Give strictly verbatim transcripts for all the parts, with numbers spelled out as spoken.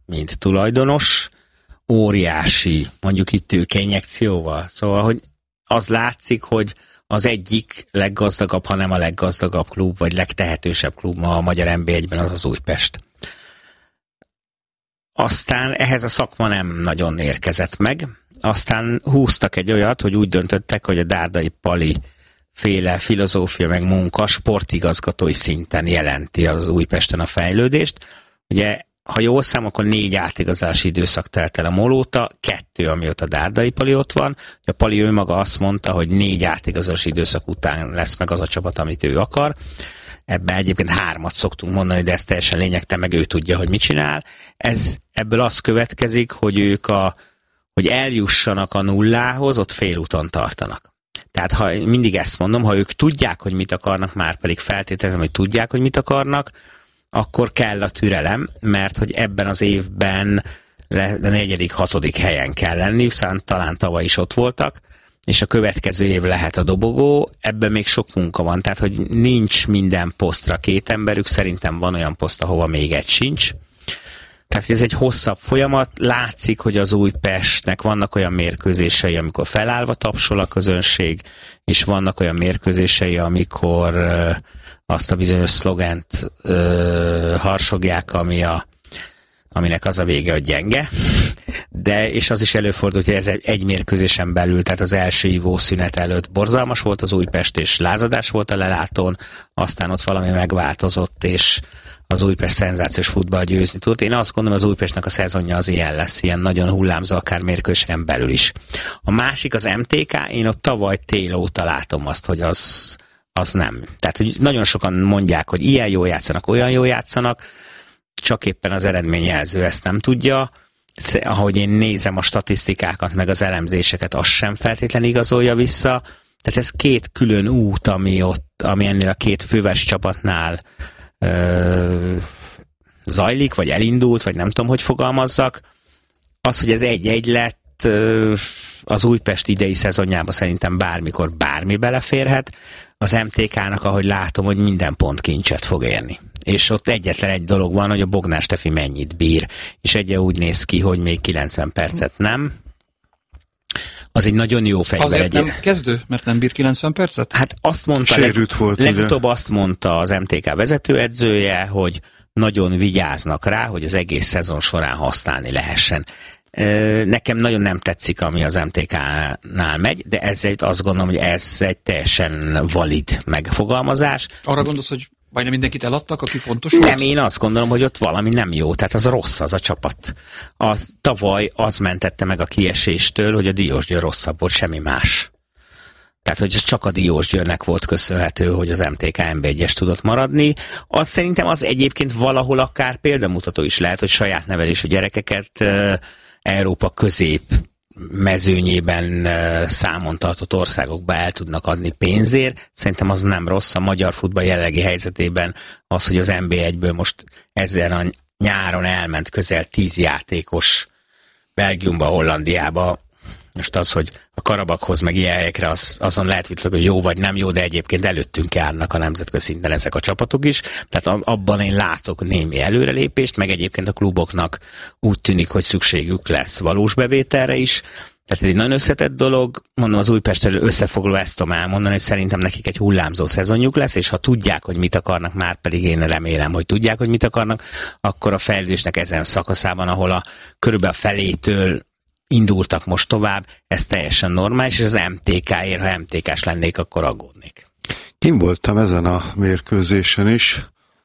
mint tulajdonos, óriási, mondjuk itt tőkeinjekcióval. Szóval, hogy az látszik, hogy az egyik leggazdagabb, ha nem a leggazdagabb klub, vagy legtehetősebb klub ma a magyar en bé egyben az az Újpest. Aztán ehhez a szakma nem nagyon érkezett meg. Aztán húztak egy olyat, hogy úgy döntöttek, hogy a Dárdai Pali féle filozófia meg munka sportigazgatói szinten jelenti az Újpesten a fejlődést. Ugye, ha jól szám, akkor négy átigazási időszak telt el a Molóta, kettő, amióta Dárdai Pali ott van. A Pali ő maga azt mondta, hogy négy átigazási időszak után lesz meg az a csapat, amit ő akar. Ebben egyébként hármat szoktunk mondani, de ez teljesen lényegtelen, meg ő tudja, hogy mit csinál. Ez, ebből az következik, hogy ők a, hogy eljussanak a nullához, ott félúton tartanak. Tehát ha mindig ezt mondom, ha ők tudják, hogy mit akarnak, már pedig feltételezem, hogy tudják, hogy mit akarnak, akkor kell a türelem, mert hogy ebben az évben a negyedik, hatodik helyen kell lenniük, szóval talán tavaly is ott voltak, és a következő év lehet a dobogó, ebben még sok munka van, tehát hogy nincs minden posztra két emberük, szerintem van olyan poszt, ahova még egy sincs. Tehát ez egy hosszabb folyamat, látszik, hogy az Újpestnek vannak olyan mérkőzései, amikor felállva tapsol a közönség, és vannak olyan mérkőzései, amikor uh, azt a bizonyos szlogent uh, harsogják, ami a, aminek az a vége, hogy gyenge. De, és az is előfordult, hogy ez egy, egy mérkőzésen belül, tehát az első ivószünet előtt borzalmas volt az Újpest, és lázadás volt a lelátón, aztán ott valami megváltozott, és az Újpest szenzációs futball győzni tud. Én azt gondolom, az Újpestnek a szezonja az ilyen lesz, ilyen nagyon hullámzó, akár mérkőzésen belül is. A másik az em té ká, én ott tavaly tél óta látom azt, hogy az, az nem. Tehát, hogy nagyon sokan mondják, hogy ilyen jól játszanak, olyan jól játszanak, csak éppen az eredményjelző ezt nem tudja. Ahogy én nézem a statisztikákat, meg az elemzéseket, az sem feltétlenül igazolja vissza. Tehát ez két külön út, ami ott, ami ennél a két fővárosi csapatnál ö, zajlik, vagy elindult, vagy nem tudom, hogy fogalmazzak. Az, hogy ez egy-egy lett, ö, az Újpest idei szezonjában szerintem bármikor bármi beleférhet. Az em té ká-nak, ahogy látom, hogy minden pont kincset fog érni. És ott egyetlen egy dolog van, hogy a Bognár Stefi mennyit bír. És egye úgy néz ki, hogy még kilencven percet nem. Az egy nagyon jó fegyver. Azért egy... nem kezdő, mert nem bír kilencven percet? Hát azt mondta, sérült leg... volt, legutóbb ugye? azt mondta az em té ká vezetőedzője, hogy nagyon vigyáznak rá, hogy az egész szezon során használni lehessen. Nekem nagyon nem tetszik, ami az em té ká-nál megy, de ezért azt gondolom, hogy ez egy teljesen valid megfogalmazás. Arra gondolsz, hogy majdnem mindenkit eladtak, aki fontos volt? Nem, én azt gondolom, hogy ott valami nem jó, tehát az rossz az a csapat. Az, tavaly az mentette meg a kieséstől, hogy a Diósgyőr rosszabb volt, semmi más. Tehát, hogy ez csak a Diósgyőrnek volt köszönhető, hogy az em té ká en bé egyes tudott maradni. Az szerintem az egyébként valahol akár példamutató is lehet, hogy saját nevelésű gyerekeket uh, Európa közép mezőnyében számon tartott országokba el tudnak adni pénzért. Szerintem az nem rossz a magyar futball jelenlegi helyzetében az, hogy az en bé egyből most ezen a nyáron elment közel tíz játékos Belgiumba, Hollandiába. Most az, hogy a Karabakhoz meg ilyen helyekre az, azon lehet vitatkozni, hogy jó vagy nem jó, de egyébként előttünk járnak a nemzetközi szinten ezek a csapatok is. Tehát abban én látok némi előrelépést, meg egyébként a kluboknak úgy tűnik, hogy szükségük lesz valós bevételre is. Tehát ez egy nagyon összetett dolog. Mondom, az Újpestről összefoglaló ezt tudom elmondani, hogy szerintem nekik egy hullámzó szezonjuk lesz, és ha tudják, hogy mit akarnak, már pedig én remélem, hogy tudják, hogy mit akarnak, akkor a fejlődésnek ezen szakaszában, ahol a körülbelül a felétől indultak most tovább, ez teljesen normális, és az em té ká-ért, ha em té ká-s lennék, akkor aggódnék. Én voltam ezen a mérkőzésen is.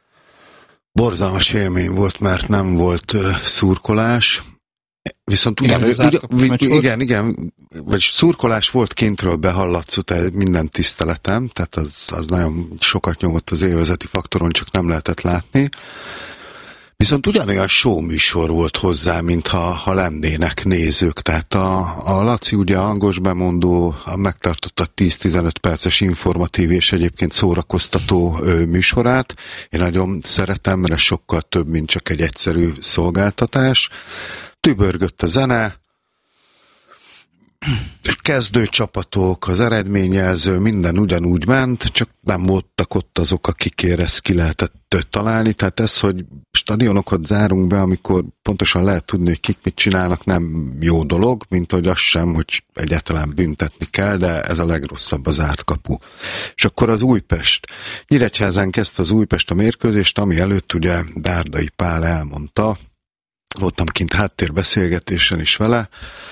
Borzalmas élmény volt, mert nem volt uh, szurkolás. Viszont igen, ugyan, ugyan, igen, igen, igen, vagy szurkolás volt kintről behallatszott minden tiszteletem, tehát az, az nagyon sokat nyomott az élvezeti faktoron, csak nem lehetett látni. Viszont ugyanolyan show műsor volt hozzá, mintha ha lennének nézők. Tehát a, a Laci ugye hangos bemondó megtartotta tíz-tizenöt perces informatív és egyébként szórakoztató ö, műsorát. Én nagyon szeretem, mert ez sokkal több, mint csak egy egyszerű szolgáltatás. Tübörgött a zene, kezdő csapatok, az eredményjelző, minden ugyanúgy ment, csak nem voltak ott azok, akikért ezt ki lehetett találni. Tehát ez, hogy stadionokat zárunk be, amikor pontosan lehet tudni, hogy kik mit csinálnak, nem jó dolog, mint hogy az sem, hogy egyáltalán büntetni kell, de ez a legrosszabb, az zárt kapu. És akkor az Újpest. Nyíregyházán kezdte az Újpest a mérkőzést, ami előtt ugye Dárdai Pál elmondta, voltam kint háttérbeszélgetésen is vele,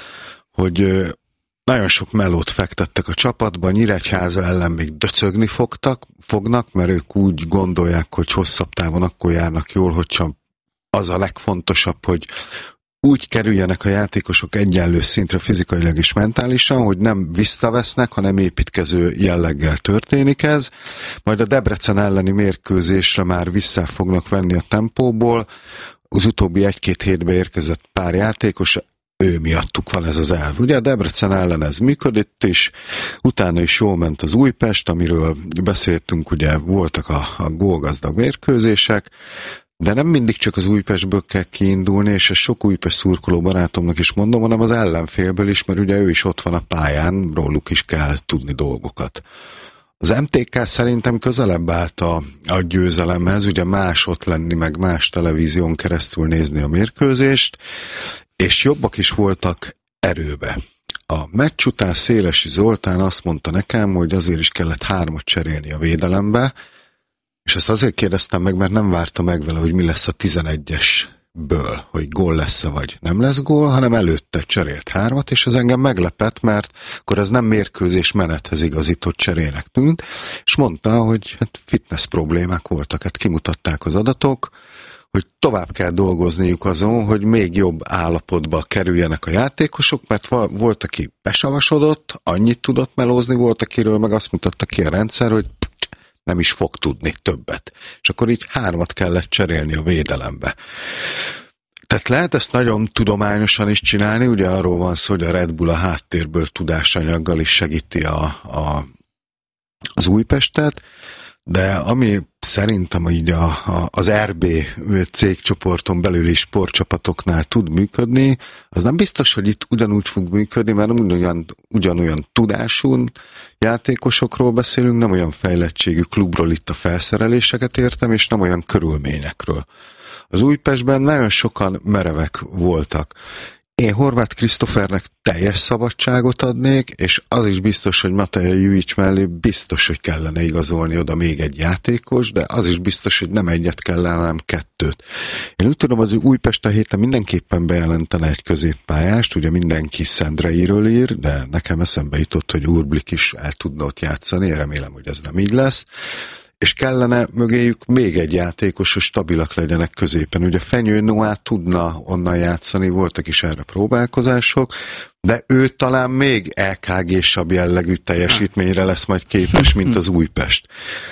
hogy nagyon sok melót fektettek a csapatba, Nyíregyháza ellen még döcögni fogtak, fognak, mert ők úgy gondolják, hogy hosszabb távon akkor járnak jól, hogyha az a legfontosabb, hogy úgy kerüljenek a játékosok egyenlő szintre fizikailag és mentálisan, hogy nem visszavesznek, hanem építkező jelleggel történik ez. Majd a Debrecen elleni mérkőzésre már vissza fognak venni a tempóból. Az utóbbi egy-két hétbe érkezett pár játékos, ő miattuk van ez az elv. Ugye a Debrecen ellen ez működött is, utána is jól ment az Újpest, amiről beszéltünk, ugye voltak a, a gólgazdag mérkőzések, de nem mindig csak az Újpestből kell kiindulni, és ezt sok Újpest szurkoló barátomnak is mondom, hanem az ellenfélből is, mert ugye ő is ott van a pályán, róluk is kell tudni dolgokat. Az em té ká szerintem közelebb állt a, a győzelemhez, ugye más ott lenni, meg más televízión keresztül nézni a mérkőzést, és jobbak is voltak erőbe. A meccs után Szélesi Zoltán azt mondta nekem, hogy azért is kellett hármat cserélni a védelembe, és ezt azért kérdeztem meg, mert nem várta meg vele, hogy mi lesz a tizenegyesből, hogy gól lesz-e vagy nem lesz gól, hanem előtte cserélt hármat, és ez engem meglepett, mert akkor ez nem mérkőzés menethez igazított cserének tűnt, és mondta, hogy hát fitness problémák voltak, hát kimutatták az adatok, hogy tovább kell dolgozniuk azon, hogy még jobb állapotba kerüljenek a játékosok, mert volt, aki besavasodott, annyit tudott melózni, volt, akiről meg azt mutatta ki a rendszer, hogy nem is fog tudni többet. És akkor így hármat kellett cserélni a védelembe. Tehát lehet ezt nagyon tudományosan is csinálni, ugye arról van szó, hogy a Red Bull a háttérből tudásanyaggal is segíti a, a, az Újpestet, de ami szerintem így a, a, az er bé cégcsoporton belüli sportcsapatoknál tud működni, az nem biztos, hogy itt ugyanúgy fog működni, mert nem ugyanolyan, ugyanolyan tudású játékosokról beszélünk, nem olyan fejlettségű klubról itt a felszereléseket értem, és nem olyan körülményekről. Az Újpestben nagyon sokan merevek voltak. Én Horváth Krisztofernek teljes szabadságot adnék, és az is biztos, hogy Matej Jüjics mellé biztos, hogy kellene igazolni oda még egy játékos, de az is biztos, hogy nem egyet kellene, hanem kettőt. Én úgy tudom, az Újpest a héten mindenképpen bejelentene egy középpályást, ugye mindenki Szendreiről ír, de nekem eszembe jutott, hogy Urblik is el tudna ott játszani, én remélem, hogy ez nem így lesz. És kellene mögéjük még egy játékos, hogy stabilak legyenek középen. Ugye Fenyő Noá tudna onnan játszani, voltak is erre próbálkozások, de ő talán még é ká gé-sabb jellegű teljesítményre lesz majd képes, mint az Újpest.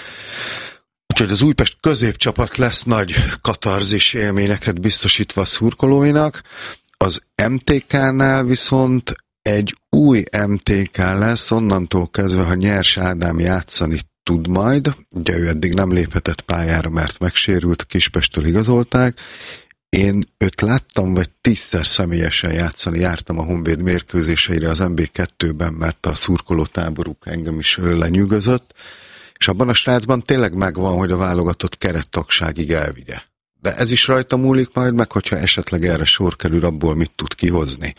Úgyhogy az Újpest középcsapat lesz nagy katarzis élményeket biztosítva a szurkolóinak. Az em té ká-nál viszont egy új em té ká lesz, onnantól kezdve, ha Nyers Ádám játszani tud majd, ugye ő eddig nem léphetett pályára, mert megsérült, Kispestől igazolták. Én őt láttam, vagy tízszer személyesen játszani, jártam a Honvéd mérkőzéseire az em bé kettőben, mert a szurkolótáboruk engem is lenyűgözött, és abban a srácban tényleg megvan, hogy a válogatott kerettagságig elvigye. De ez is rajta múlik majd, meg hogyha esetleg erre sor kerül, abból mit tud kihozni.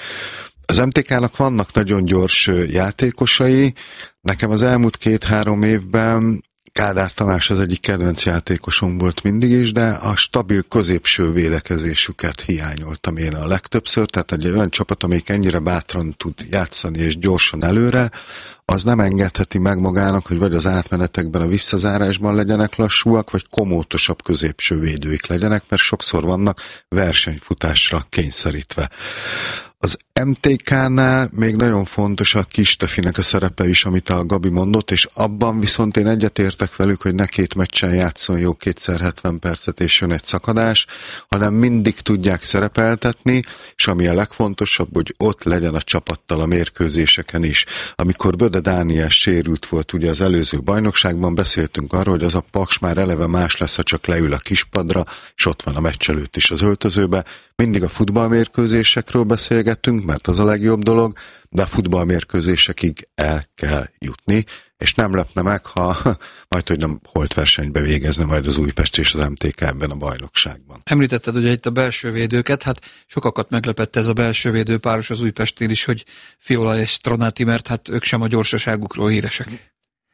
Az em té ká-nak vannak nagyon gyors játékosai, nekem az elmúlt két-három évben Kádár Tamás az egyik kedvenc játékosom volt mindig is, de a stabil középső védekezésüket hiányoltam én a legtöbbször, tehát egy olyan csapat, amelyik ennyire bátran tud játszani és gyorsan előre, az nem engedheti meg magának, hogy vagy az átmenetekben, a visszazárásban legyenek lassúak, vagy komótosabb középső védőik legyenek, mert sokszor vannak versenyfutásra kényszerítve. Az em té ká-nál még nagyon fontos a Kistefinek a szerepe is, amit a Gabi mondott, és abban viszont én egyetértek velük, hogy ne két meccsen játszon jó kétszer hetven percet és jön egy szakadás, hanem mindig tudják szerepeltetni, és ami a legfontosabb, hogy ott legyen a csapattal a mérkőzéseken is. Amikor Böde Dániel sérült volt ugye az előző bajnokságban, beszéltünk arról, hogy az a Paks már eleve más lesz, ha csak leül a kispadra, és ott van a meccs előtt is az öltözőbe. Mindig a futballmérkőzésekről beszélgettünk, mert az a legjobb dolog, de a futballmérkőzésekig el kell jutni, és nem lepne meg, ha majd, hogy nem holtversenybe végezne majd az Újpest és az em té ká ebben a bajnokságban. Említetted ugye itt a belső védőket, hát sokakat meglepett ez a belső védő páros az Újpestnél is, hogy Fiola és Stronati, mert hát ők sem a gyorsaságukról híresek.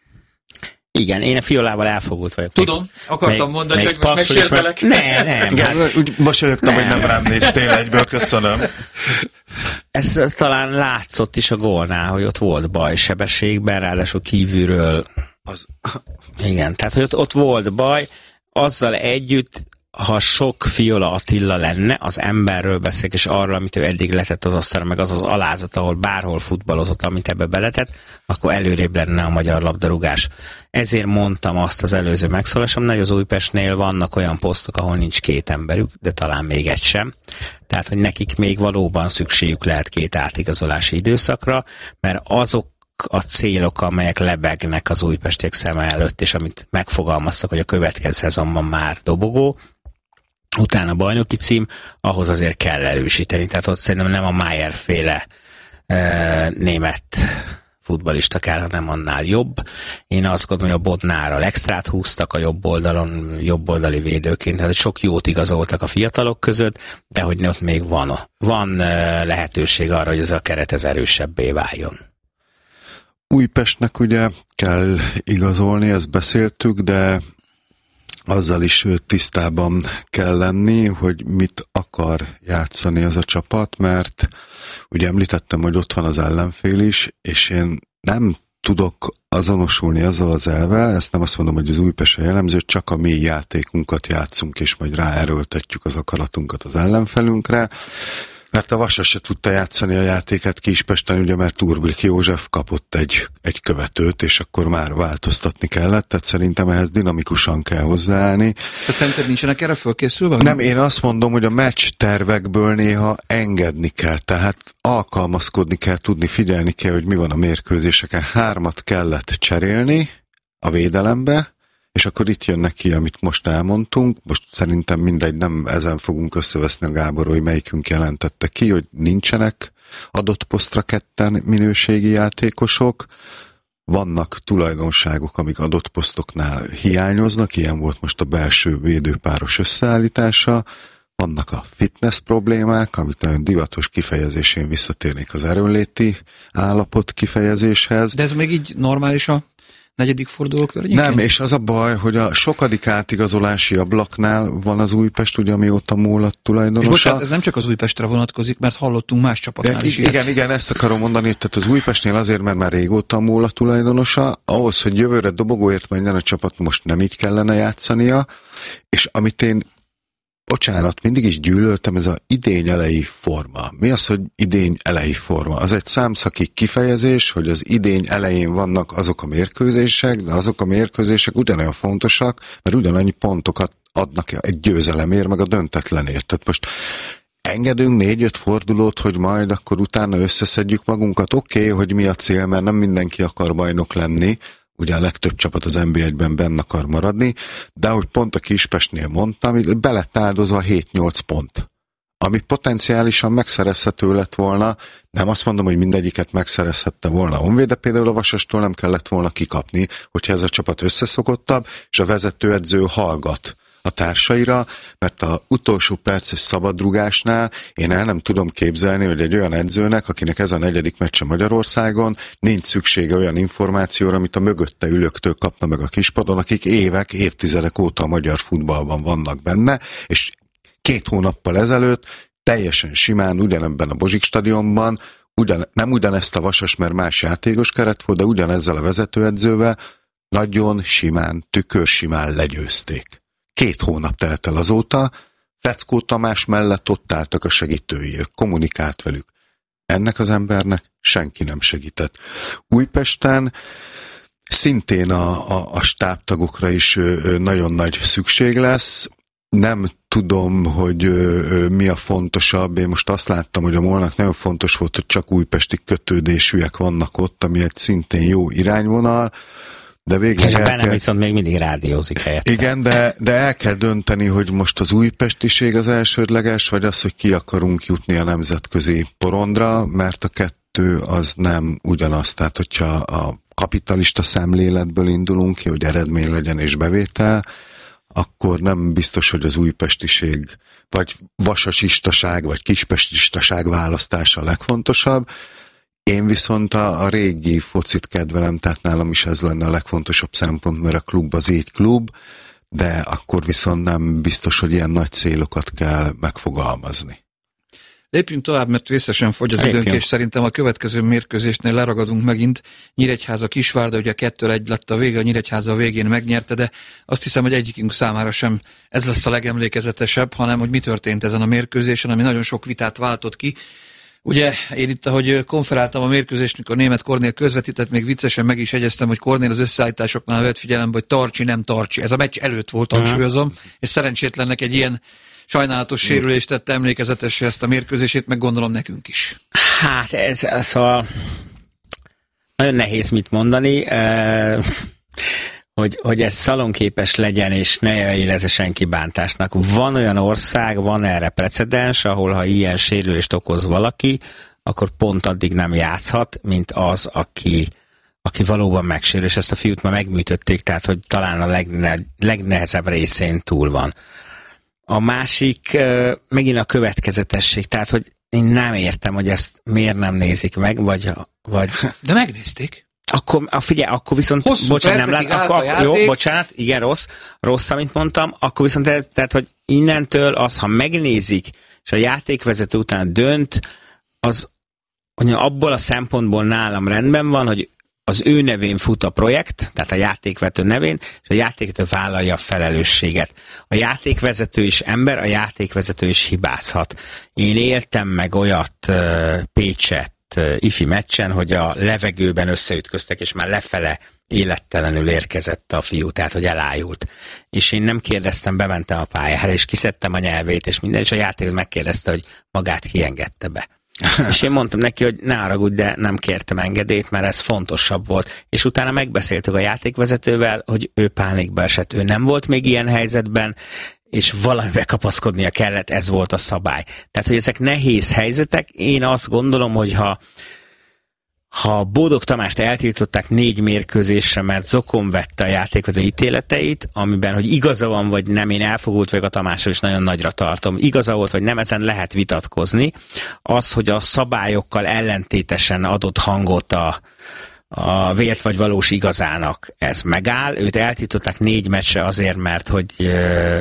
Igen, én a Fiolával elfogult vagyok. Tudom, még, akartam még, mondani, még hogy most megsértelek. Ne, nem. Igen, hát, úgy mosolyogtam, hogy nem rám néztél egyből, köszönöm. Ez talán látszott is a gólnál, hogy ott volt baj sebességben, ráadásul kívülről. Az... Igen, tehát hogy ott, ott volt baj, azzal együtt, ha sok Fiola Attila lenne, az emberről beszél, és arról, amit ő eddig letett az asztalra, meg az az alázat, ahol bárhol futballozott, amit ebbe beletett, akkor előrébb lenne a magyar labdarúgás. Ezért mondtam azt az előző megszólásomnál, hogy az Újpestnél vannak olyan posztok, ahol nincs két emberük, de talán még egy sem. Tehát, hogy nekik még valóban szükségük lehet két átigazolási időszakra, mert azok a célok, amelyek lebegnek az újpestiek szeme előtt, és amit megfogalmaztak, hogy a következő szezonban már dobogó, utána bajnoki cím, ahhoz azért kell erősíteni. Tehát ott szerintem nem a Mayer féle e, német futballista kell, hanem annál jobb. Én azt gondolom, hogy a Bodnárral extrát húztak a jobb oldalon, jobb oldali védőként, tehát sok jót igazoltak a fiatalok között, de hogy ott még van, van lehetőség arra, hogy ez a keret ez erősebbé váljon. Újpestnek ugye kell igazolni, ezt beszéltük, de azzal is tisztában kell lenni, hogy mit akar játszani az a csapat, mert ugye említettem, hogy ott van az ellenfél is, és én nem tudok azonosulni azzal az elvvel, ezt nem azt mondom, hogy az Újpestre jellemző, csak a mi játékunkat játszunk, és majd ráerőltetjük az akaratunkat az ellenfelünkre, mert a Vasas se tudta játszani a játékát Kispesten, ugye, mert Turblik József kapott egy, egy követőt, és akkor már változtatni kellett, tehát szerintem ehhez dinamikusan kell hozzáállni. Tehát szerinted nincsenek erre fölkészülve? Nem, én azt mondom, hogy a meccs tervekből néha engedni kell, tehát alkalmazkodni kell, tudni, figyelni kell, hogy mi van a mérkőzéseken. Hármat kellett cserélni a védelembe, és akkor itt jön neki, amit most elmondtunk. Most szerintem mindegy, nem ezen fogunk összeveszni a Gábor, hogy melyikünk jelentette ki, hogy nincsenek adott posztra ketten minőségi játékosok. Vannak tulajdonságok, amik adott posztoknál hiányoznak, ilyen volt most a belső védőpáros összeállítása. Vannak a fitness problémák, amit nagyon divatos kifejezésén visszatérnék az erőnléti állapot kifejezéshez. De ez még így normális a negyedik forduló környékén? Nem, és az a baj, hogy a sokadik átigazolási ablaknál van az Újpest, ugye amióta múlott tulajdonosa. És bocsánat, ez nem csak az Újpestre vonatkozik, mert hallottunk más csapatnál de, is. Igen, ilyet. igen, ezt akarom mondani, tehát az Újpestnél azért, mert már régóta múlott tulajdonosa, ahhoz, hogy jövőre dobogóért menjen a csapat, most nem így kellene játszania, és amit én bocsánat, mindig is gyűlöltem, ez az idény elejé forma. Mi az, hogy idény elejé forma? Az egy számszaki kifejezés, hogy az idény elején vannak azok a mérkőzések, de azok a mérkőzések ugyanolyan fontosak, mert ugyanannyi pontokat adnak egy győzelemért, meg a döntetlenért. Tehát most engedünk négy-öt fordulót, hogy majd akkor utána összeszedjük magunkat. Oké, okay, hogy mi a cél, mert nem mindenki akar bajnok lenni, ugye a legtöbb csapat az en bé egyben benn akar maradni, de ahogy pont a Kispestnél mondtam, be lett áldozva hét-nyolc pont, ami potenciálisan megszerezhető lett volna, nem azt mondom, hogy mindegyiket megszerezhette volna a Honvéd, de például a Vasastól nem kellett volna kikapni, hogyha ez a csapat összeszokottabb, és a vezetőedző hallgat a társaira, mert az utolsó perces szabadrugásnál én el nem tudom képzelni, hogy egy olyan edzőnek, akinek ez a negyedik meccse Magyarországon, nincs szüksége olyan információra, amit a mögötte ülőktől kapna meg a kispadon, akik évek, évtizedek óta a magyar futballban vannak benne, és két hónappal ezelőtt teljesen simán ugyanebben a Bozsik stadionban, ugyan, nem ugyanezt a Vasas, mert más játékos keret volt, de ugyanezzel a vezetőedzővel nagyon simán, tükörsimán legyőzték. Két hónap telt el azóta, Feckó Tamás mellett ott álltak a segítői, ők kommunikált velük. Ennek az embernek senki nem segített. Újpesten szintén a, a, a stábtagokra is nagyon nagy szükség lesz. Nem tudom, hogy mi a fontosabb. Én most azt láttam, hogy a Molnak nagyon fontos volt, hogy csak újpesti kötődésűek vannak ott, ami egy szintén jó irányvonal. De végleg és a Benem kell... viszont még mindig rádiózik helyette. Igen, de, de el kell dönteni, hogy most az újpestiség az elsődleges, vagy az, hogy ki akarunk jutni a nemzetközi porondra, mert a kettő az nem ugyanaz. Tehát, hogyha a kapitalista szemléletből indulunk ki, hogy eredmény legyen és bevétel, akkor nem biztos, hogy az újpestiség, vagy vasasistaság, vagy kispestistaság választása a legfontosabb. Én viszont a, a régi focit kedvelem, tehát nálam is ez lenne a legfontosabb szempont, mert a klub az így klub, de akkor viszont nem biztos, hogy ilyen nagy célokat kell megfogalmazni. Lépjünk tovább, mert vészesen fogy az időnk, és szerintem a következő mérkőzésnél leragadunk megint. Nyíregyháza Kisvárda, ugye kettő egy lett a vége, a Nyíregyháza a végén megnyerte, de azt hiszem, hogy egyikünk számára sem ez lesz a legemlékezetesebb, hanem hogy mi történt ezen a mérkőzésen, ami nagyon sok vitát váltott ki. Ugye én itt, ahogy konferáltam a mérkőzést, mikor német Kornél közvetített, még viccesen meg is egyeztem, hogy Kornél az összeállításoknál vett figyelembe, hogy tartsi, nem tartsi. Ez a meccs előtt volt, hangsúlyozom, és szerencsétlennek egy ilyen sajnálatos sérülést tette emlékezetesre ezt a mérkőzését, meg gondolom nekünk is. Hát ez, ez a... nagyon nehéz mit mondani, hogy, hogy ez szalonképes legyen, és ne érezze senki bántásnak. Van olyan ország, van erre precedens, ahol ha ilyen sérülést okoz valaki, akkor pont addig nem játszhat, mint az, aki, aki valóban megsérül, és ezt a fiút már megműtötték, tehát hogy talán a legne, legnehezebb részén túl van. A másik megint a következetesség, tehát hogy én nem értem, hogy ezt miért nem nézik meg, vagy... vagy... De megnézték. Akkor, figyelj, akkor viszont, hosszú bocsánat, nem lát, akkor, jó, bocsánat, igen, rossz, rossz, amit mondtam, akkor viszont ez, tehát, hogy innentől az, ha megnézik, és a játékvezető után dönt, az hogy abból a szempontból nálam rendben van, hogy az ő nevén fut a projekt, tehát a játékvezető nevén, és a játékvezető vállalja a felelősséget. A játékvezető is ember, a játékvezető is hibázhat. Én éltem meg olyat uh, Pécset uh, ifi meccsen, hogy a levegőben összeütköztek, és már lefele élettelenül érkezett a fiú, tehát hogy elájult. És én nem kérdeztem, bementem a pályára, és kiszedtem a nyelvét, és minden, és a játékvezető megkérdezte, hogy magát kiengedte be. És én mondtam neki, hogy ne haragudj, de nem kértem engedélyt, mert ez fontosabb volt. És utána megbeszéltük a játékvezetővel, hogy ő pánikba esett, ő nem volt még ilyen helyzetben, és valamivel kapaszkodnia kellett, ez volt a szabály. Tehát, hogy ezek nehéz helyzetek, én azt gondolom, hogy ha Ha Bódog Tamást eltiltották négy mérkőzésre, mert zokon vette a játékvezető ítéleteit, amiben, hogy igaza van, vagy nem, én elfogult vagyok a Tamásról, és nagyon nagyra tartom. Igaza volt, vagy nem, ezen lehet vitatkozni. Az, hogy a szabályokkal ellentétesen adott hangot a, a vélt vagy valós igazának, ez megáll. Őt eltiltották négy meccsre azért, mert hogy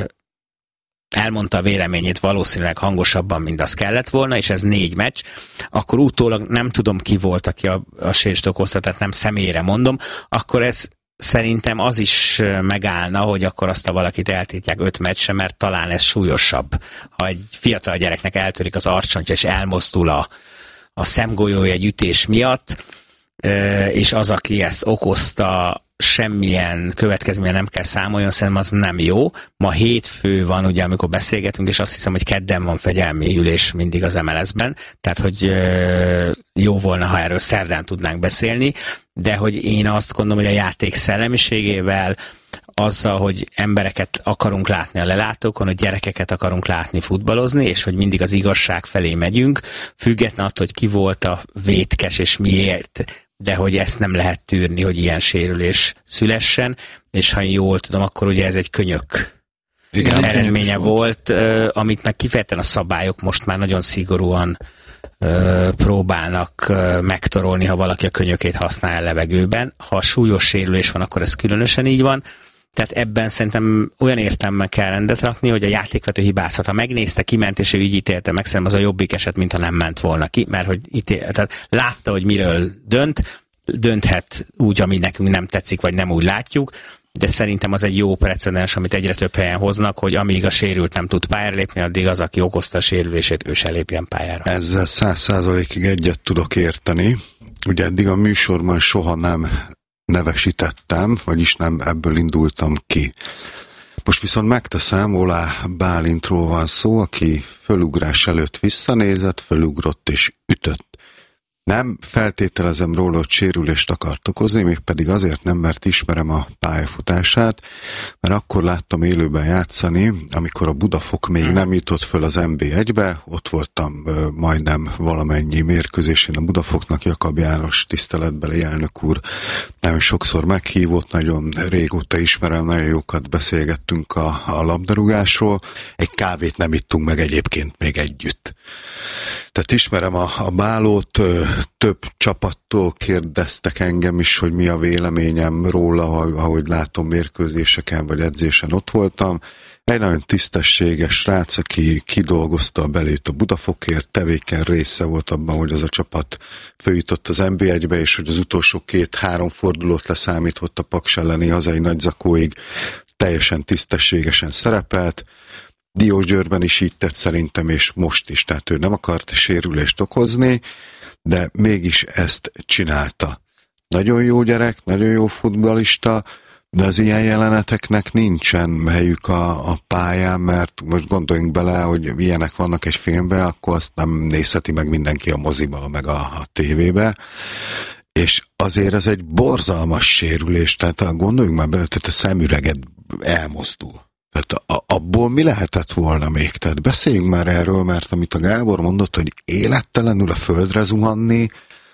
elmondta a véleményét valószínűleg hangosabban, mint az kellett volna, és ez négy meccs, akkor utólag nem tudom ki volt, aki a, a sérülést okozta, tehát nem személyre mondom, akkor ez szerintem az is megállna, hogy akkor azt a valakit eltiltják öt meccsre, mert talán ez súlyosabb. Ha egy fiatal gyereknek eltörik az arcsontja, és elmozdul a, a szemgolyója egy ütés miatt, és az, aki ezt okozta, semmilyen következménye nem kell számoljon, szerintem az nem jó. Ma hétfő van, ugye, amikor beszélgetünk, és azt hiszem, hogy kedden van fegyelmi ülés mindig az em el es-ben, tehát, hogy jó volna, ha erről szerdán tudnánk beszélni, de hogy én azt gondolom, hogy a játék szellemiségével, azzal, hogy embereket akarunk látni a lelátókon, hogy gyerekeket akarunk látni futballozni, és hogy mindig az igazság felé megyünk, független attól, hogy ki volt a vétkes, és miért, de hogy ezt nem lehet tűrni, hogy ilyen sérülés szülessen, és ha jól tudom, akkor ugye ez egy könyök Igen, eredménye volt, volt, amit meg kifejezetten a szabályok most már nagyon szigorúan próbálnak megtorolni, ha valaki a könyökét használja a levegőben. Ha súlyos sérülés van, akkor ez különösen így van. Tehát ebben szerintem olyan értelemben kell rendet rakni, hogy a játékvető hibázhat. Ha megnézte, kiment, és ő így ítélte meg, szerintem az a jobbik eset, mintha nem ment volna ki, mert hogy ítél, tehát látta, hogy miről dönt, dönthet úgy, ami nekünk nem tetszik, vagy nem úgy látjuk, de szerintem az egy jó precedens, amit egyre több helyen hoznak, hogy amíg a sérült nem tud pályára lépni, addig az, aki okozta a sérülését, ő se lépjen pályára. Ezzel száz százalékig egyet tudok érteni. Ugye eddig a műsorban soha nem nevesítettem, vagyis nem ebből indultam ki. Most viszont megteszem, Olá Bálintról van szó, aki fölugrás előtt visszanézett, fölugrott és ütött. Nem feltételezem róla, hogy sérülést akart okozni, mégpedig azért nem, mert ismerem a pályafutását, mert akkor láttam élőben játszani, amikor a Budafok még nem jutott föl az en bé egybe, ott voltam ö, majdnem valamennyi mérkőzésén a Budafoknak, Jakab János tiszteletbeli elnök úr nagyon sokszor meghívott, nagyon régóta ismerem, nagyon jókat beszélgettünk a, a labdarúgásról, egy kávét nem ittunk meg egyébként még együtt. Tehát ismerem a, a Bálót, több csapattól kérdeztek engem is, hogy mi a véleményem róla, ahogy látom mérkőzéseken vagy edzésen ott voltam. Egy nagyon tisztességes srác, aki kidolgozta a belét a Budafokért, tevéken része volt abban, hogy az a csapat följutott az en bé egybe, és hogy az utolsó két-három fordulót leszámított a Paks elleni hazai nagyzakóig teljesen tisztességesen szerepelt. Diósgyőrben is így tett szerintem, és most is, tehát ő nem akart sérülést okozni, de mégis ezt csinálta. Nagyon jó gyerek, nagyon jó futballista, de az ilyen jeleneteknek nincsen helyük a, a pályán, mert most gondoljunk bele, hogy ilyenek vannak egy filmben, akkor azt nem nézheti meg mindenki a moziba, meg a, a tévébe, és azért ez egy borzalmas sérülés, tehát gondoljunk már bele, tehát a szemüreged elmozdul. Tehát a, abból mi lehetett volna még? Tehát beszéljünk már erről, mert amit a Gábor mondott, hogy élettelenül a földre zuhanni,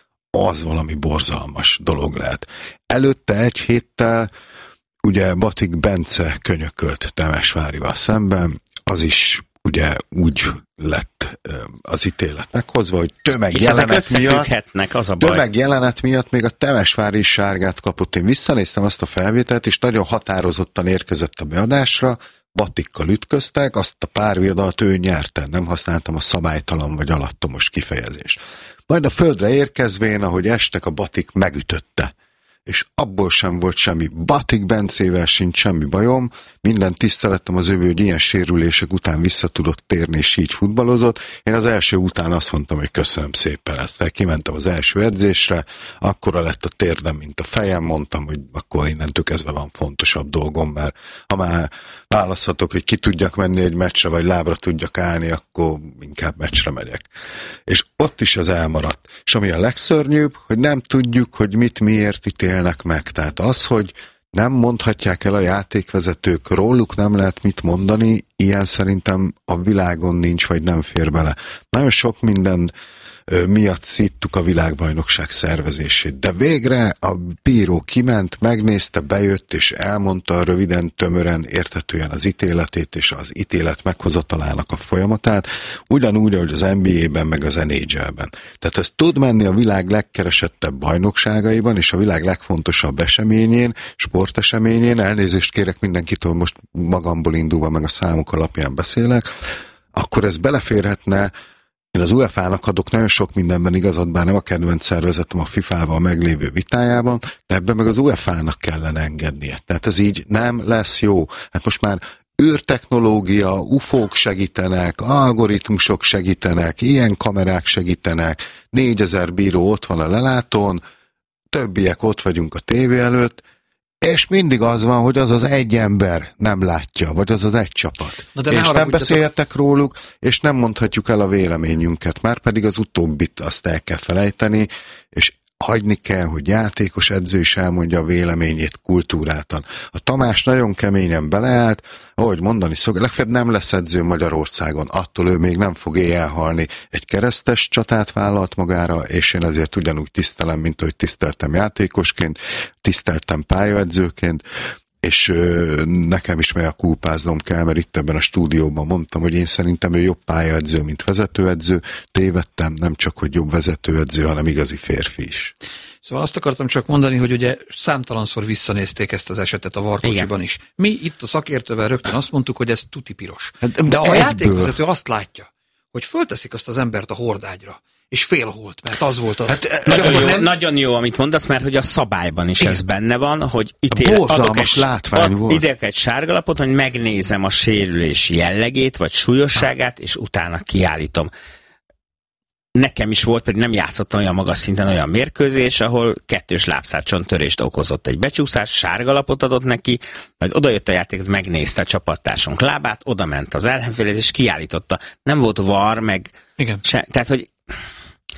az valami borzalmas dolog lehet. Előtte egy héttel ugye Batik Bence könyökölt Temesvárival szemben, az is ugye úgy lett az ítélet meghozva, hogy tömegjelenet miatt, az a baj. tömegjelenet miatt még a Temesvári is sárgát kapott. Én visszanéztem azt a felvételt, és nagyon határozottan érkezett a beadásra, Batikkal ütköztek, azt a pár viadalt ő nyerte, nem használtam a szabálytalan vagy alattomos kifejezést. Majd a földre érkezvén, ahogy estek, a Batik megütötte. És abból sem volt semmi. Batik Bencével sincs semmi bajom, minden tiszteletem az övő, hogy ilyen sérülések után vissza tudott térni, és így futballozott. Én az első után azt mondtam, hogy köszönöm szépen ezt. Tehát kimentem az első edzésre, akkora lett a térdem, mint a fejem, mondtam, hogy akkor innentől kezdve van fontosabb dolgom, mert ha már választhatok, hogy ki tudjak menni egy meccsre, vagy lábra tudjak állni, akkor inkább meccsre megyek. És ott is ez elmaradt. És ami a legszörnyűbb, hogy nem tudjuk, hogy mit miért ítélnek meg. Tehát az, hogy nem mondhatják el a játékvezetők, róluk nem lehet mit mondani, ilyen szerintem a világon nincs, vagy nem fér bele. Nagyon sok minden miatt szíttuk a világbajnokság szervezését. De végre a bíró kiment, megnézte, bejött és elmondta röviden, tömören, érthetően az ítéletét és az ítélet meghozatalának a folyamatát, ugyanúgy, ahogy az en bé á-ben meg az en há el-ben. Tehát ez tud menni a világ legkeresettebb bajnokságaiban és a világ legfontosabb eseményén, sporteseményén, elnézést kérek mindenkitől, most magamból indulva meg a számok alapján beszélek, akkor ez beleférhetne. Én az u ef á-nak adok nagyon sok mindenben igazat, bár nem a kedvenc szervezetem a fifával meglévő vitájában, de ebben meg az u ef á-nak kellene engednie. Tehát ez így nem lesz jó. Hát most már űrtechnológia, ufók segítenek, algoritmusok segítenek, ilyen kamerák segítenek, négyezer bíró ott van a lelátón, többiek ott vagyunk a tévé előtt, és mindig az van, hogy az az egy ember nem látja, vagy az az egy csapat. De és nem beszéltek róluk, és nem mondhatjuk el a véleményünket, már pedig az utóbbit azt el kell felejteni, és hagyni kell, hogy játékos edző is elmondja a véleményét kultúráltan. A Tamás nagyon keményen beleállt, ahogy mondani szokott, legfeljebb nem lesz edző Magyarországon, attól ő még nem fog éjjel halni. Egy keresztes csatát vállalt magára, és én ezért ugyanúgy tisztelem, mint ahogy tiszteltem játékosként, tiszteltem pályaedzőként, és ö, nekem is meg kulpáznom kell, mert itt ebben a stúdióban mondtam, hogy én szerintem ő jobb pályaedző, mint vezetőedző. Tévedtem, nem csak, hogy jobb vezetőedző, hanem igazi férfi is. Szóval azt akartam csak mondani, hogy ugye számtalanszor visszanézték ezt az esetet a Varkocsiban is. Mi itt a szakértővel rögtön azt mondtuk, hogy ez tuti piros. Hát, de a játékvezető azt látja, hogy fölteszik azt az embert a hordágyra, és félholt, mert az volt a... Hát, nagyon, jó, nem... nagyon jó, amit mondasz, mert hogy a szabályban is igen. Ez benne van, hogy ítél, adok egy, látvány ad, volt. Idek egy sárgalapot, hogy megnézem a sérülés jellegét, vagy súlyosságát, és utána kiállítom. Nekem is volt, pedig nem játszottam olyan magas szinten olyan mérkőzés, ahol kettős lábszárcsontörést okozott egy becsúszás, sárgalapot adott neki, majd odajött a játék, megnézte a csapattársunk lábát, oda ment az ellenfélhez, és kiállította. Nem volt var, meg... Igen. Se, tehát, hogy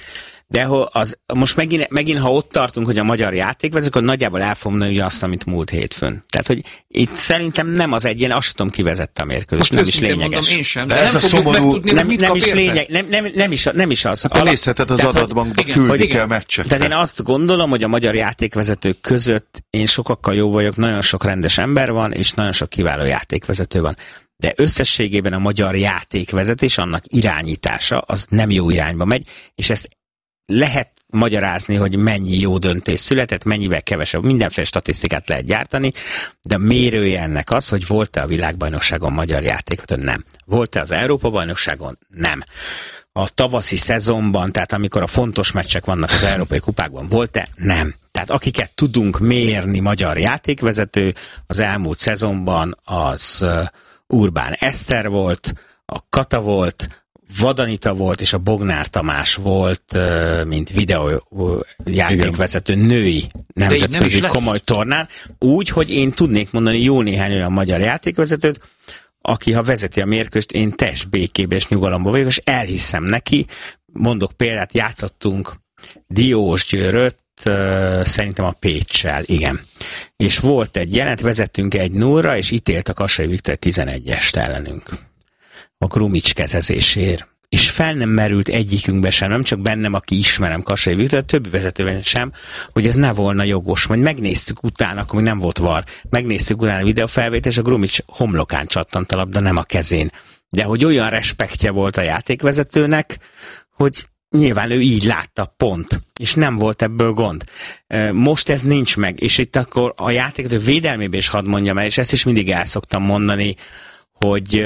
De az, most megint, megint, ha ott tartunk, hogy a magyar játékvezetők, akkor nagyjából el fogom mondani azt, amit múlt hétfőn. Tehát, hogy itt szerintem nem az egy ilyen, azt tudom, kivezette a mérkőzést, nem is lényeges. Mondom, én sem, de, de ez nem a szomorú, megtudni, nem, nem is lényeg, nem, nem, nem, is, nem is az. Hát nézheted az adatbankba, küldik el meccsekre. Tehát én azt gondolom, hogy a magyar játékvezetők között én sokakkal jó vagyok, nagyon sok rendes ember van, és nagyon sok kiváló játékvezető van. De összességében a magyar játékvezetés, annak irányítása, az nem jó irányba megy, és ezt lehet magyarázni, hogy mennyi jó döntés született, mennyivel kevesebb, mindenféle statisztikát lehet gyártani, de a mérője ennek az, hogy volt-e a világbajnokságon magyar játékvezető? Nem. Volt-e az Európa-bajnokságon? Nem. A tavaszi szezonban, tehát amikor a fontos meccsek vannak az európai kupákban, volt-e? Nem. Tehát akiket tudunk mérni magyar játékvezető, az elmúlt szezonban az Urbán Eszter volt, a Kata volt, Vadanita volt, és a Bognár Tamás volt, mint videójátékvezető női nemzetközi komoly tornán. Úgy, hogy én tudnék mondani jó néhány olyan magyar játékvezetőt, aki, ha vezeti a mérkőzést, én teljes békében és nyugalomban vagyok, és elhiszem neki. Mondok példát, játszottunk Diósgyőröt, szerintem a Péccsel, igen. És volt egy jelent, vezettünk egy nullra, és ítélt a Kassai Viktor tizenegyest ellenünk. A Grumics kezezésért. És fel nem merült egyikünkbe sem, nem csak bennem, aki ismerem Kassai Viktor, többi vezetőben sem, hogy ez ne volna jogos. Majd megnéztük utána, akkor nem volt var, megnéztük utána a videófelvételt, és a Grumics homlokán csattant a labda, nem a kezén. De hogy olyan respektje volt a játékvezetőnek, hogy nyilván ő így látta, pont. És nem volt ebből gond. Most ez nincs meg, és itt akkor a játékvezető védelmében is hadd mondjam el, és ezt is mindig el szoktam mondani, hogy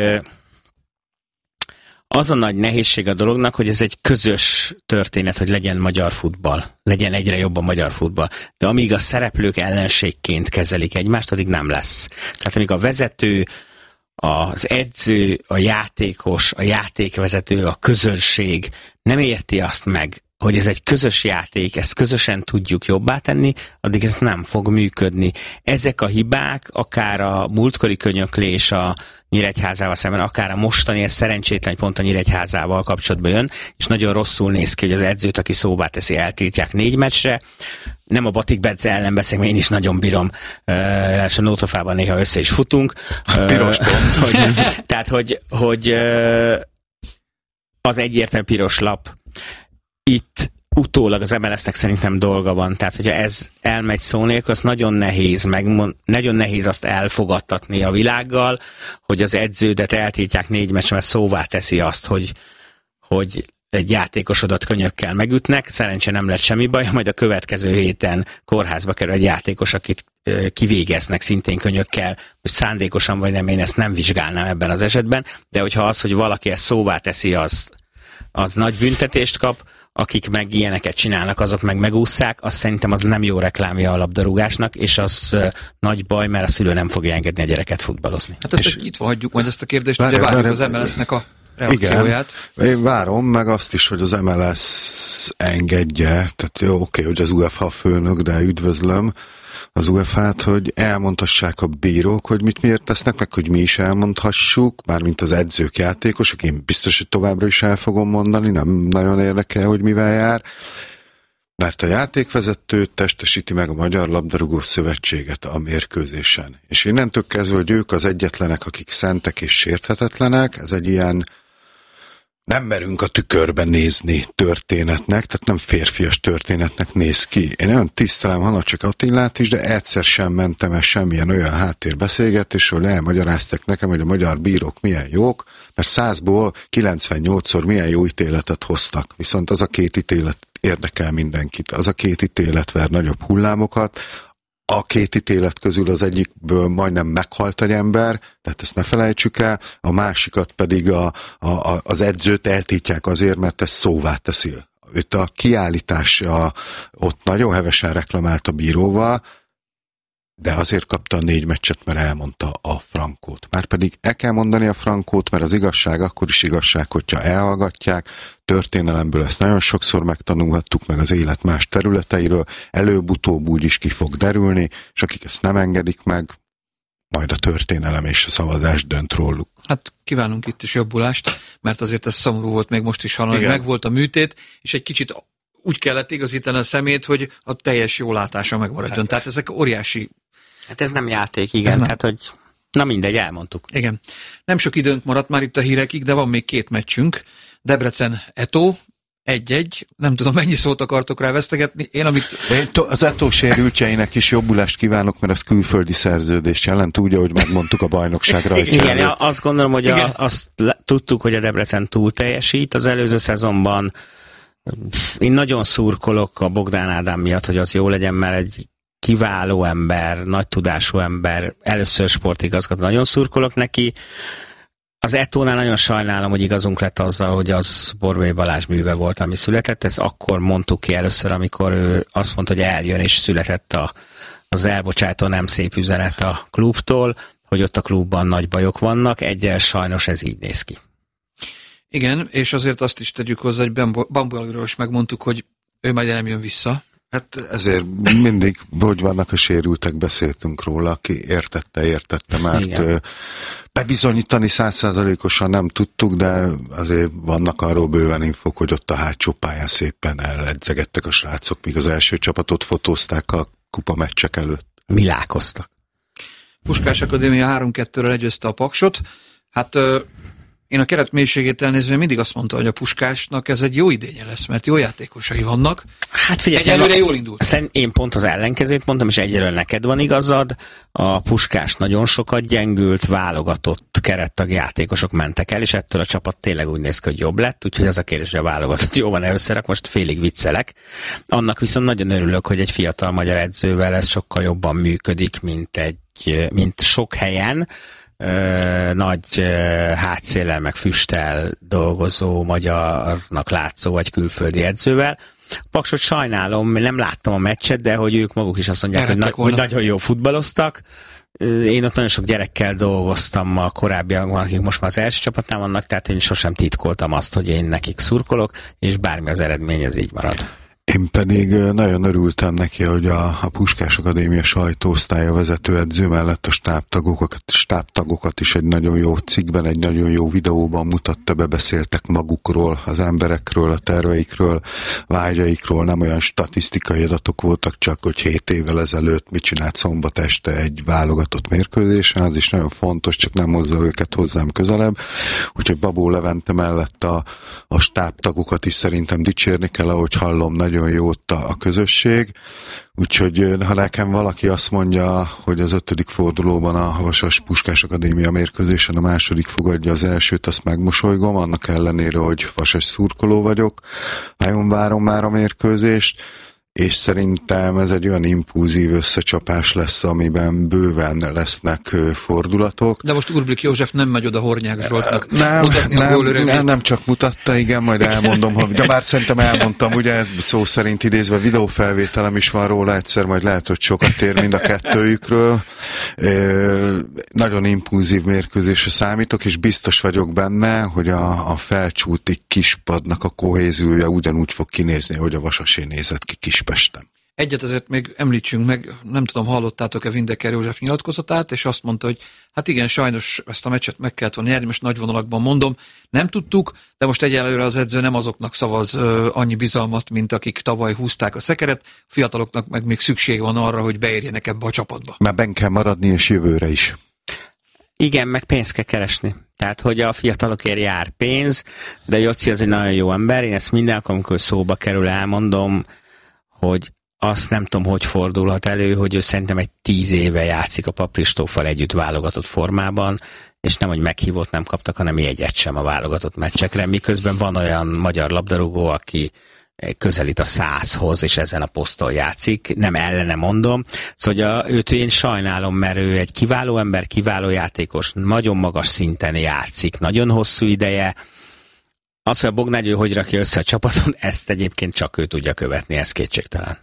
az a nagy nehézség a dolognak, hogy ez egy közös történet, hogy legyen magyar futball. Legyen egyre jobb a magyar futball. De amíg a szereplők ellenségként kezelik egymást, addig nem lesz. Tehát amíg a vezető, az edző, a játékos, a játékvezető, a közönség nem érti azt meg, hogy ez egy közös játék, ezt közösen tudjuk jobbá tenni, addig ez nem fog működni. Ezek a hibák, akár a múltkori könyöklés a Nyíregyházával szemben, akár a mostani, ez szerencsétlen pont a Nyíregyházával kapcsolatban jön, és nagyon rosszul néz ki, hogy az edzőt, aki szóvá teszi, eltiltják négy meccsre. Nem a Batik Bedze ellen beszélek, én is nagyon bírom, uh, és a Nótofában néha össze is futunk. Uh, piros pont. Hogy, tehát, hogy, hogy uh, az egyértelmű piros lap. Itt utólag az em el es-nek szerintem dolga van, tehát hogyha ez elmegy szó nélkül, az nagyon nehéz, megmond, nagyon nehéz azt elfogadtatni a világgal, hogy az edződet eltiltják négy meccs, mert szóvá teszi azt, hogy, hogy egy játékosodat könyökkel megütnek, szerencsé nem lett semmi baj, majd a következő héten kórházba kerül egy játékos, akit kivégeznek szintén könyökkel, hogy szándékosan vagy nem, én ezt nem vizsgálnám ebben az esetben, de hogyha az, hogy valaki ezt szóvá teszi, az, az nagy büntetést kap, akik meg ilyeneket csinálnak, azok meg megússzák, azt szerintem az nem jó reklámja a labdarúgásnak, és az nagy baj, mert a szülő nem fogja engedni a gyereket futballozni. Hát ezt itt hagyjuk majd ezt a kérdést, várj, ugye várjuk várj, az em el es-nek a reakcióját. Igen, én várom meg azt is, hogy az em el es engedje, tehát jó, oké, hogy az u ef há főnök, de üdvözlöm az u ef há-t, hogy elmondhassák a bírók, hogy mit miért tesznek, meg hogy mi is elmondhassuk, mármint az edzők, játékosok, én biztos, hogy továbbra is el fogom mondani, nem nagyon érdekel, hogy mivel jár, mert a játékvezető testesíti meg a Magyar Labdarúgó Szövetséget a mérkőzésen. És innentől kezdve, hogy ők az egyetlenek, akik szentek és sérthetetlenek, ez egy ilyen nem merünk a tükörben nézni történetnek, tehát nem férfias történetnek néz ki. Én olyan tisztelem Hanacsek Attilát is, de egyszer sem mentem el semmilyen olyan háttérbeszélgetésről, elmagyaráztak nekem, hogy a magyar bírók milyen jók, mert százból kilencvennyolcszor milyen jó ítéletet hoztak. Viszont az a két ítélet érdekel mindenkit. Az a két ítélet ver nagyobb hullámokat, a két ítélet közül az egyikből majdnem meghalt egy ember, tehát ezt ne felejtsük el, a másikat pedig a, a, az edzőt eltiltják azért, mert ezt szóvá teszi. Őt a kiállítása ott nagyon hevesen reklamált a bíróval, de azért kapta a négy meccset, mert elmondta a frankót. Márpedig el kell mondani a frankót, mert az igazság akkor is igazság, hogyha elhallgatják. Történelemből ezt nagyon sokszor megtanulhattuk, meg az élet más területeiről, előbb-utóbb úgy is ki fog derülni, és akik ezt nem engedik meg, majd a történelem és a szavazás dönt róluk. Hát kívánunk itt is jobbulást, mert azért ez szomorú volt még most is hallani, hogy megvolt a műtét, és egy kicsit úgy kellett igazítani a szemét, hogy a teljes jólátása megmaradjon. Tehát ezek óriási... Hát ez nem játék, igen. Nem. Hát, hogy... Na mindegy, elmondtuk. Igen. Nem sok időnk maradt már itt a hírekig, de van még két meccsünk. Debrecen-Eto, egy-egy. Nem tudom, mennyi szót akartok rá vesztegetni. Én, amit... Én to- az Eto sérültjeinek is jobbulást kívánok, mert az külföldi szerződés jelent, úgy, ahogy megmondtuk a bajnokság rajta. Igen, előtt. Azt gondolom, hogy a, azt tudtuk, hogy a Debrecen túl teljesít. Az előző szezonban én nagyon szurkolok a Bogdán Ádám miatt, hogy az jó legyen, mert egy kiváló ember, nagy tudású ember, először sportigazgató, nagyon szurkolok neki. Az Etónál nagyon sajnálom, hogy igazunk lett azzal, hogy az Borbély Balázs műve volt, ami született. Ezt akkor mondtuk ki először, amikor ő azt mondta, hogy eljön, és született a, az elbocsátó nem szép üzenet a klubtól, hogy ott a klubban nagy bajok vannak. Egyel sajnos ez így néz ki. Igen, és azért azt is tegyük hozzá, hogy Bambuelről is megmondtuk, hogy ő majd nem jön vissza. Hát ezért mindig, hogy vannak a sérültek, beszéltünk róla, aki értette, értette, mert igen. Bebizonyítani százszázalékosan nem tudtuk, de azért vannak arról bőven infók, hogy ott a hátsó pályán szépen eledzegettek a srácok, míg az első csapatot fotózták a kupa meccsek előtt. Milálkoztak. Puskás Akadémia három kettőre legyőzte a Paksot. Hát én a keret mélységét elnézve mindig azt mondta, hogy a Puskásnak ez egy jó idénye lesz, mert jó játékosai vannak. Hát figyelj, egyelőre jól indult. Én pont az ellenkezőt mondtam, és egyelőre neked van igazad. A Puskás nagyon sokat gyengült, válogatott kerettag játékosok mentek el, és ettől a csapat tényleg úgy néz ki, hogy jobb lett, úgyhogy az a kérdés, hogy a válogatott jó van-e összerak, most félig viccelek. Annak viszont nagyon örülök, hogy egy fiatal magyar edzővel ez sokkal jobban működik, mint, egy, mint sok helyen. Nagy hátszéllel meg füsttel dolgozó, magyarnak látszó vagy külföldi edzővel. Paksot sajnálom, nem láttam a meccset, de hogy ők maguk is azt mondják, hogy, na- hogy nagyon jó futballoztak. Én ott nagyon sok gyerekkel dolgoztam a korábbiakban, akik most már az első csapatnál vannak, tehát én sosem titkoltam azt, hogy én nekik szurkolok, és bármi az eredmény, ez így marad. Én pedig nagyon örültem neki, hogy a, a Puskás Akadémia sajtóosztálya vezetőedző mellett a stábtagokat, stábtagokat is egy nagyon jó cikkben, egy nagyon jó videóban mutatta be, beszéltek magukról, az emberekről, a terveikről, vágyaikról, nem olyan statisztikai adatok voltak, csak hogy hét évvel ezelőtt mit csinált szombat este egy válogatott mérkőzésen, az is nagyon fontos, csak nem hozza őket hozzám közelebb. Úgyhogy Babó Levente mellett a, a stábtagokat is szerintem dicsérni kell, ahogy hallom, nagyon jó ott a, a közösség, úgyhogy ha nekem valaki azt mondja, hogy az ötödik fordulóban a Vasas Puskás Akadémia mérkőzésen a második fogadja az elsőt, azt megmosolygom, annak ellenére, hogy Vasas szurkoló vagyok, nagyon várom már a mérkőzést, és szerintem ez egy olyan impulzív összecsapás lesz, amiben bőven lesznek fordulatok. De most Urblik József nem megy oda Hornyák Zsoltnak. Nem, nem, nem, nem csak mutatta, igen, majd elmondom, hogy, de bár szerintem elmondtam, ugye szó szerint idézve videófelvételem is van róla, egyszer majd lehet, hogy sokat ér mind a kettőjükről. E, nagyon impulzív mérkőzésre számítok, és biztos vagyok benne, hogy a, a Felcsúti kispadnak a kohéziója ugyanúgy fog kinézni, hogy a Vasasé nézett ki kis Pesten. Egyet azért még említsünk meg, nem tudom, hallottátok-e Vindeker József nyilatkozatát, és azt mondta, hogy hát igen, sajnos ezt a meccset meg kellett volna nyerni, most nagy vonalakban mondom, nem tudtuk, de most egyelőre az edző nem azoknak szavaz uh, annyi bizalmat, mint akik tavaly húzták a szekeret, a fiataloknak meg még szükség van arra, hogy beérjenek ebbe a csapatba. Már benn kell maradni, és jövőre is. Igen, meg pénzt kell keresni. Tehát, hogy a fiatalokért jár pénz, de Jocsi az egy nagyon jó ember, én ezt minden amikor szóba kerül, elmondom, hogy azt nem tudom, hogy fordulhat elő, hogy ő szerintem egy tíz éve játszik a Papristóffal együtt válogatott formában, és nem, hogy meghívót nem kaptak, hanem jegyet sem a válogatott meccsekre, miközben van olyan magyar labdarúgó, aki közelít a százhoz, és ezen a poszton játszik, nem ellene mondom. Szóval a, őt én sajnálom, mert ő egy kiváló ember, kiváló játékos, nagyon magas szinten játszik, nagyon hosszú ideje. Az, hogy a Bognágy ő hogy rakja össze a csapaton, ezt egyébként csak ő tudja követni, ez kétségtelen.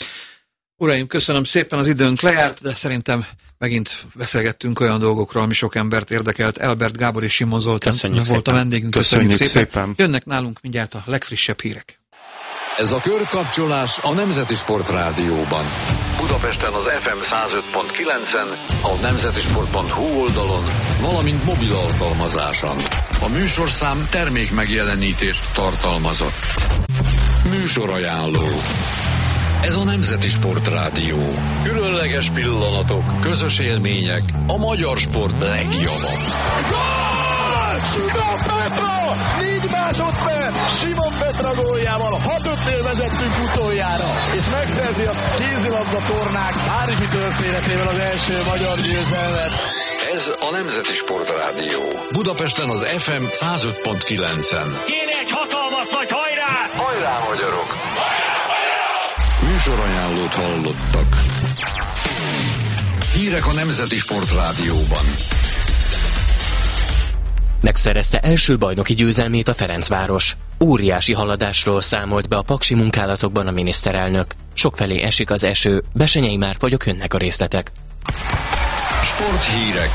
Uraim, köszönöm szépen, az időnk lejárt, de szerintem megint beszélgettünk olyan dolgokról, ami sok embert érdekelt. Elbert Gábor és Simon Zoltán köszönjük volt szépen. A vendégünk. Köszönjük, köszönjük szépen. szépen. Jönnek nálunk mindjárt a legfrissebb hírek. Ez a körkapcsolás a Nemzeti Sport Rádióban. Budapesten az ef em száz öt pont kilencen, a nemzetisport pont hu oldalon, valamint mobil alkalmazáson. A műsorszám termék megjelenítést tartalmazott. Műsorajánló. Ez a Nemzeti Sportrádió. Különleges pillanatok, közös élmények, a magyar sport legjobb. Gól! Simon Petra! négy másodperc! Simon Petra góljával hat ötnél vezettünk utoljára, és megszerzi a kézilabda tornák párizsi történetével az első magyar győzelmet. Ez a Nemzeti Sportrádió. Budapesten az ef em száz öt pont kilencen. Kéne egy hatalmas nagy hajrá! Hajrá, magyarok! Műsorajánlót hallottak. Hírek a Nemzeti Sportrádióban. Megszerezte első bajnoki győzelmét a Ferencváros. Óriási haladásról számolt be a paksi munkálatokban a miniszterelnök. Sokfelé esik az eső, Besenyei Márk, jönnek a részletek. Sporthírek.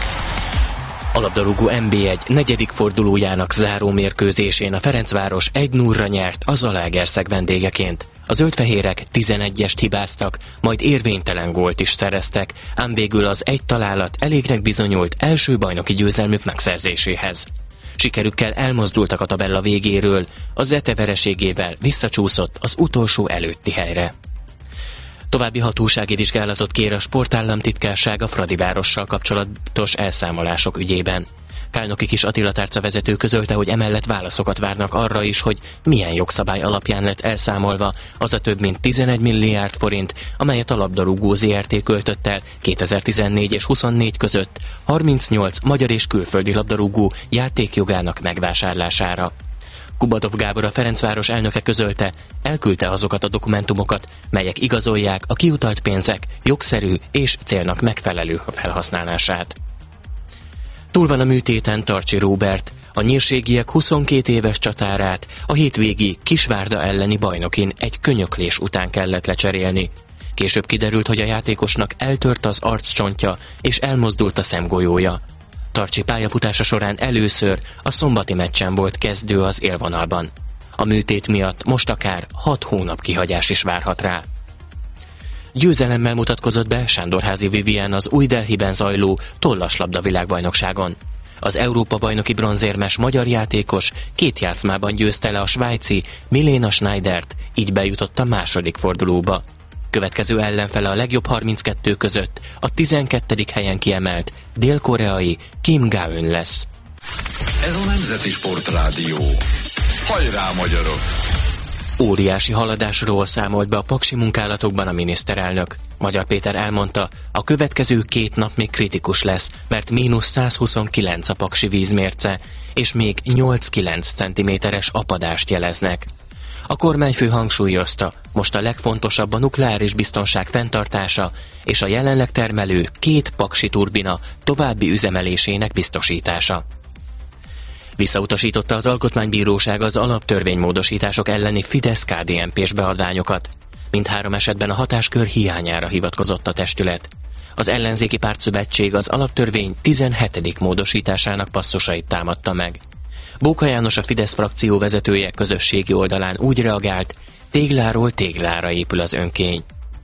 A labdarúgó en bé egy negyedik fordulójának záró mérkőzésén a Ferencváros egy nullra nyert a Zalaegerszeg vendégeként. A zöldfehérek tizenegyest hibáztak, majd érvénytelen gólt is szereztek, ám végül az egy találat elégnek bizonyult első bajnoki győzelmük megszerzéséhez. Sikerükkel elmozdultak a tabella végéről, a Zete vereségével visszacsúszott az utolsó előtti helyre. További hatósági vizsgálatot kér a sportállamtitkárság a Fradivárossal kapcsolatos elszámolások ügyében. Kálnoki Kis Attila tárca vezető közölte, hogy emellett válaszokat várnak arra is, hogy milyen jogszabály alapján lett elszámolva az a több mint tizenegy milliárd forint, amelyet a labdarúgó zé er té költött el kétezer-tizennégy és huszonnégy között harmincnyolc magyar és külföldi labdarúgó játékjogának megvásárlására. Kubatov Gábor, a Ferencváros elnöke közölte, elküldte azokat a dokumentumokat, melyek igazolják a kiutalt pénzek jogszerű és célnak megfelelő felhasználását. Túl van a műtéten Tarcsi Róbert. A nyírségiek huszonkét éves csatárát a hétvégi Kisvárda elleni bajnokin egy könyöklés után kellett lecserélni. Később kiderült, hogy a játékosnak eltört az arccsontja és elmozdult a szemgolyója. Tarcsi pályafutása során először a szombati meccsen volt kezdő az élvonalban. A műtét miatt most akár hat hónap kihagyás is várhat rá. Győzelemmel mutatkozott be Sándorházi Vivien az Új Delhiben zajló tollaslabda világbajnokságon. Az Európa-bajnoki bronzérmes magyar játékos két játszmában győzte le a svájci Milena Schneidert, így bejutott a második fordulóba. Következő ellenfele a legjobb harminckettő között a tizenkettedik helyen kiemelt dél-koreai Kim Ga-eun lesz. Ez a Nemzeti Sportrádió. Hajrá, magyarok! Óriási haladásról számolt be a paksi munkálatokban a miniszterelnök. Magyar Péter elmondta, a következő két nap még kritikus lesz, mert mínusz százhuszonkilenc a paksi vízmérce, és még nyolc-kilenc centiméteres apadást jeleznek. A kormányfő hangsúlyozta, most a legfontosabb a nukleáris biztonság fenntartása és a jelenleg termelő két paksi turbina további üzemelésének biztosítása. Visszautasította az Alkotmánybíróság az alaptörvénymódosítások elleni Fidesz-ká dé en pés beadványokat. Mindhárom esetben a hatáskör hiányára hivatkozott a testület. Az ellenzéki pártszövetség az alaptörvény tizenhetedik módosításának passzusait támadta meg. Bóka János, a Fidesz frakció vezetője közösségi oldalán úgy reagált, tégláról téglára épül az önkény.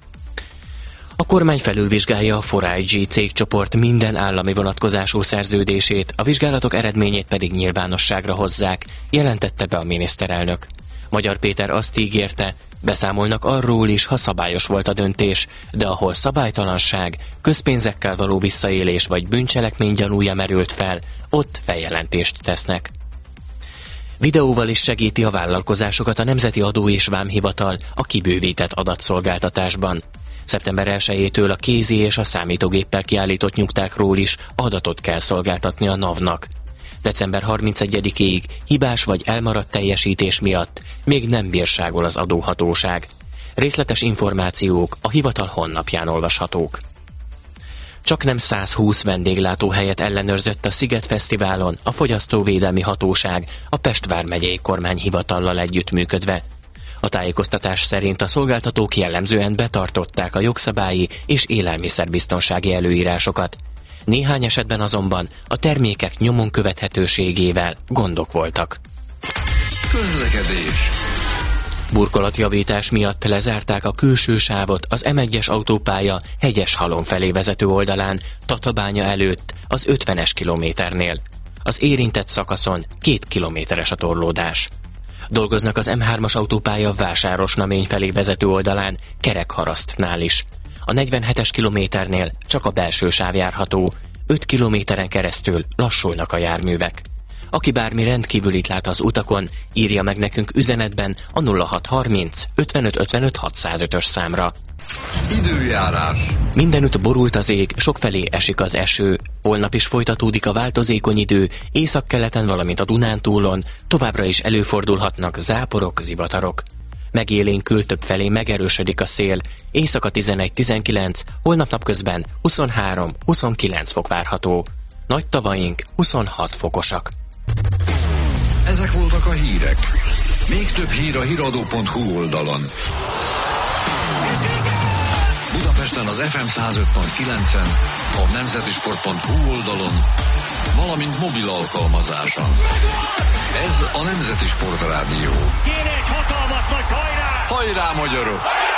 A kormány felülvizsgálja a four I G cégcsoport minden állami vonatkozású szerződését, a vizsgálatok eredményét pedig nyilvánosságra hozzák, jelentette be a miniszterelnök. Magyar Péter azt ígérte, beszámolnak arról is, ha szabályos volt a döntés, de ahol szabálytalanság, közpénzekkel való visszaélés vagy bűncselekmény gyanúja merült fel, ott feljelentést tesznek. Videóval is segíti a vállalkozásokat a Nemzeti Adó és Vámhivatal a kibővített adatszolgáltatásban. szeptember elsejétől a kézi és a számítógéppel kiállított nyugtákról is adatot kell szolgáltatni a NAV-nak. december harmincegyedikéig hibás vagy elmaradt teljesítés miatt még nem bírságol az adóhatóság. Részletes információk a hivatal honlapján olvashatók. Csaknem százhúsz vendéglátóhelyet ellenőrzött a Sziget Fesztiválon a Fogyasztóvédelmi Hatóság a Pest vármegyei kormányhivatallal együttműködve. A tájékoztatás szerint a szolgáltatók jellemzően betartották a jogszabályi és élelmiszerbiztonsági előírásokat. Néhány esetben azonban a termékek nyomon követhetőségével gondok voltak. Közlekedés. Burkolatjavítás miatt lezárták a külső sávot az M egyes autópálya Hegyeshalom felé vezető oldalán, Tatabánya előtt, az ötvenes kilométernél. Az érintett szakaszon két kilométeres a torlódás. Dolgoznak az em hármas autópálya Vásárosnamény felé vezető oldalán, Kerekharasztnál is. A negyvenhetes kilométernél csak a belső sáv járható, öt kilométeren keresztül lassulnak a járművek. Aki bármi rendkívülit lát az utakon, írja meg nekünk üzenetben a nulla hat harminc ötvenöt ötvenöt hatszázötös számra. Időjárás. Mindenütt borult az ég, sokfelé esik az eső. Holnap is folytatódik a változékony idő, északkeleten, valamint a Dunántúlon továbbra is előfordulhatnak záporok, zivatarok. Megélénkül többfelé megerősödik a szél, éjszaka tizenegy-tizenkilenc, holnap napközben huszonhárom-huszonkilenc fok várható. Nagy tavaink huszonhat fokosak. Ezek voltak a hírek. Még több hír a híradó pont hu oldalon. Budapesten az ef em száz öt pont kilencen, a nemzetisport pont hu oldalon, valamint mobil alkalmazáson. Ez a Nemzeti Sport Rádió. Kéne egy hatalmas nagy hajrá! Hajrá, magyarok!